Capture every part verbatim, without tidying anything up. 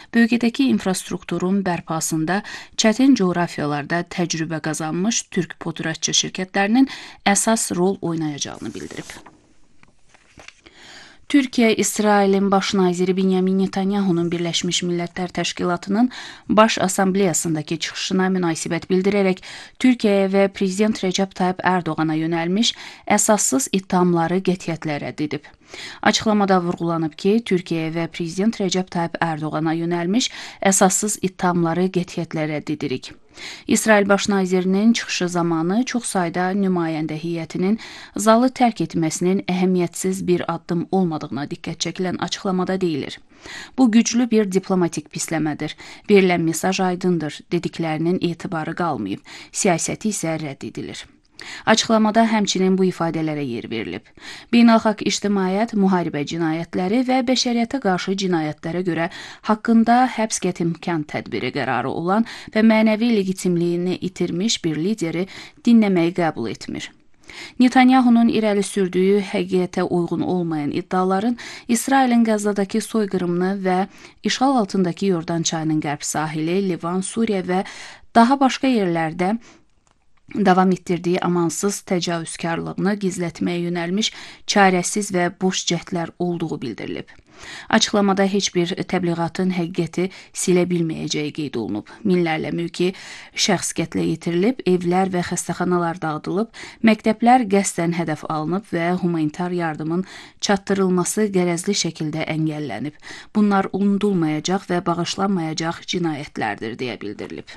bölgədəki infrastrukturun bərpasında çətin coğrafiyalarda təcrübə qazanmış türk podratçı şirkətlərinin əsas rol oynayacağını bildirib. Türkiyə, İsrailin baş naziri Benyamin Netanyahunun Birləşmiş Millətlər Təşkilatının Baş Assambleyasındakı çıxışına münasibət bildirərək Türkiyəyə və Prezident Rəcəb Tayyip Ərdoğana yönəlmiş əsassız ittihamları qətiyyətlə rədd edib. Açıqlamada vurğulanıb ki, Türkiyəyə və Prezident Rəcəb Tayyip Ərdoğana yönəlmiş əsassız ittihamları qətiyyətlə rədd edirik. İsrail baş nazirinin çıxışı zamanı çox sayda nümayəndə heyətinin zalı tərk etməsinin əhəmiyyətsiz bir addım olmadığına diqqət çəkilən açıqlamada deyilir. Bu güclü bir diplomatik pisləmədir. Verilən mesaj aydındır, dediklərinin etibarı qalmayıb, siyasəti isə rədd edilir. Açıqlamada həmçinin bu ifadələrə yer verilib. Beynəlxalq ictimaiyyət müharibə cinayətləri və bəşəriyyətə qarşı cinayətlərə görə haqqında həbs qətimkan tədbiri qərarı olan və mənəvi legitimliyini itirmiş bir lideri dinləməyi qəbul etmir. Netanyahunun irəli sürdüyü həqiqətə uyğun olmayan iddiaların İsrailin Qəzzadakı soyqırımını və işğal altındakı Yordan çayının qərb sahili, Livan, Suriya və daha başqa yerlərdə davam etdirdiyi amansız təcavüzkarlığını gizlətməyə yönəlmiş çarəsiz və boş cəhdlər olduğu bildirilib. Açıqlamada heç bir təbliğatın həqiqəti silə bilməyəcəyi qeyd olunub. Minlərlə mülki şəxs qətlə yetirilib, evlər və xəstəxanalar dağıdılıb, məktəblər qəsdən hədəf alınıb və humanitar yardımın çatdırılması qərəzli şəkildə əngəllənib. Bunlar unudulmayacaq və bağışlanmayacaq cinayətlərdir, deyə bildirilib.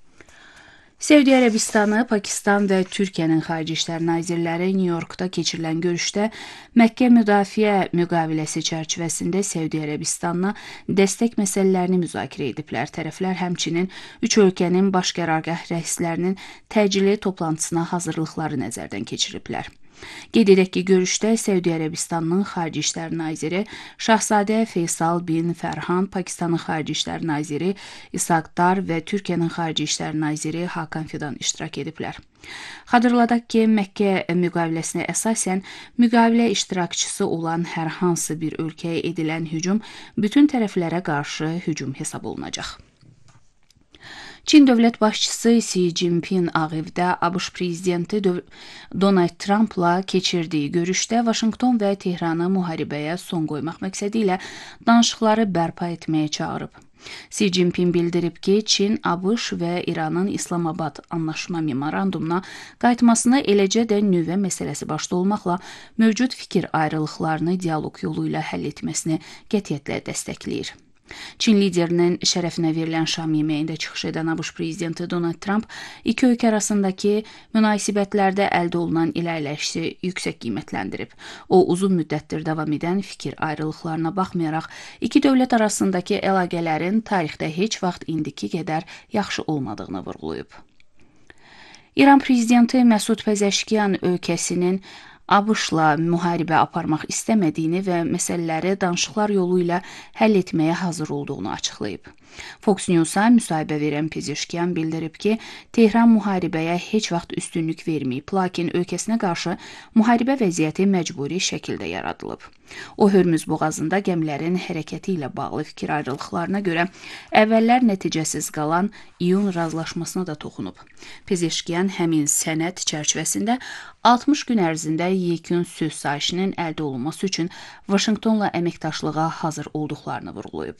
Səudiyyə Ərəbistanı, Pakistan və Türkiyənin Xarici İşlər Nazirləri Nyu-Yorkda keçirilən görüşdə Məkkə müdafiə müqaviləsi çərçivəsində Səudiyyə Ərəbistanına dəstək məsələlərini müzakirə ediblər. Tərəflər həmçinin üç ölkənin baş qərargah rəislərinin təcili toplantısına hazırlıqları nəzərdən keçiriblər. Qeyd edək ki, görüşdə Səudiyyə Ərəbistanının Xarici İşlər Naziri Şahzadə Feysal bin Fərhan, Pakistanın Xarici İşlər Naziri İshaq Dar və Türkiyənin Xarici İşlər Naziri Hakan Fidan iştirak ediblər. Xatırladaq ki, Məkkə müqaviləsinə əsasən müqavilə iştirakçısı olan hər hansı bir ölkəyə edilən hücum bütün tərəflərə qarşı hücum hesab olunacaq. Çin dövlət başçısı Xi Jinping Ağ Evdə ABŞ prezidenti Donald Trumpla keçirdiyi görüşdə Vaşinqton və Tehranı müharibəyə son qoymaq məqsədi ilə danışıqları bərpa etməyə çağırıb. Xi Jinping bildirib ki, Çin, ABŞ və İranın İslamabad anlaşma memorandumuna qayıtmasını, eləcə də nüvə məsələsi başda olmaqla mövcud fikir ayrılıqlarını dialoq yolu ilə həll etməsini qətiyyətlə dəstəkləyir. Çin liderinin şərəfinə verilən şam yeməyində çıxış edən ABŞ prezidenti Donald Trump iki ölkə arasındakı münasibətlərdə əldə olunan irəliləyişi yüksək qiymətləndirib. O, uzun müddətdir davam edən fikir ayrılıqlarına baxmayaraq, iki dövlət arasındakı əlaqələrin tarixdə heç vaxt indiki qədər yaxşı olmadığını vurğulayıb. İran prezidenti Məsud Pezeşkiyan ölkəsinin ABŞ-la müharibə aparmaq istəmədiyini və məsələləri danışıqlar yolu ilə həll etməyə hazır olduğunu açıqlayıb. Fox News-a müsahibə verən Pezeşkiyan bildirib ki, Tehran müharibəyə heç vaxt üstünlük verməyib, lakin ölkəsinə qarşı müharibə vəziyyəti məcburi şəkildə yaradılıb. O, Hörmüz boğazında gəmilərin hərəkəti ilə bağlı fikir ayrılıqlarına görə əvvəllər nəticəsiz qalan İyun razılaşmasına da toxunub. Pezeşkiyan həmin sənəd çərçivəsində altmış gün ərzində yekun sülh sazişinin əldə olunması üçün Vaşinqtonla əməkdaşlığa hazır olduqlarını vurğulayıb.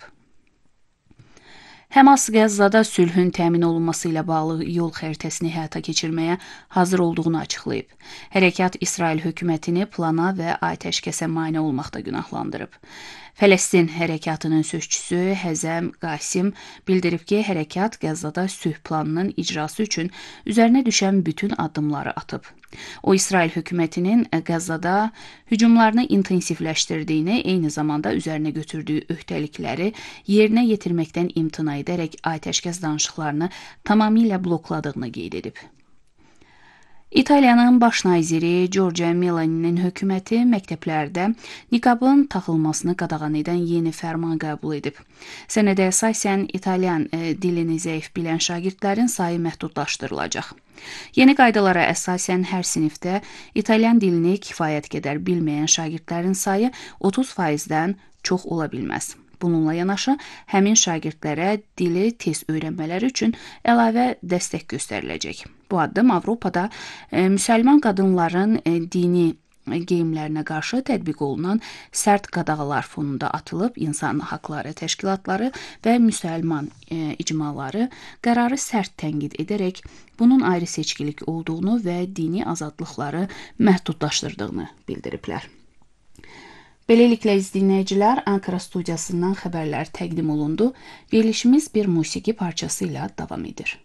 Həmas Qəzzada sülhün təmin olunması ilə bağlı yol xəritəsini həyata keçirməyə hazır olduğunu açıqlayıb. Hərəkat İsrail hökumətini plana və atəşkəsə mane olmaqda günahlandırıb. Fələstin hərəkatının sözçüsü Həzəm Qasim bildirib ki, hərəkat Qəzzada sülh planının icrası üçün üzərinə düşən bütün addımları atıb. O, İsrail hökumətinin Qəzzada hücumlarını intensivləşdirdiyini, eyni zamanda üzərinə götürdüyü öhdəlikləri yerinə yetirməkdən imtina edərək atəşkəs danışıqlarını tamamilə blokladığını qeyd edib. İtaliyanın baş naziri Giorgia Meloni'nin hökuməti məktəblərdə niqabın taxılmasını qadağan edən yeni fərman qəbul edib. Sənədə əsasən İtalyan dilini zəif bilən şagirdlərin sayı məhdudlaşdırılacaq. Yeni qaydalara əsasən hər sinifdə İtalyan dilini kifayət qədər bilməyən şagirdlərin sayı otuz faizdən çox ola bilməz. Bununla yanaşı, həmin şagirdlərə dili tez öyrənmələri üçün əlavə dəstək göstəriləcək. Bu addım Avropada e, müsəlman qadınların e, dini geyimlərinə qarşı tətbiq olunan sərt qadağalar fonunda atılıb, insan haqları təşkilatları və müsəlman e, icmaları qərarı sərt tənqid edərək bunun ayrı-seçkilik olduğunu və dini azadlıqları məhdudlaşdırdığını bildiriblər. Beləliklə, izləyicilər, Ankara studiyasından xəbərlər təqdim olundu. Verilişimiz bir musiqi parçası ilə davam edir.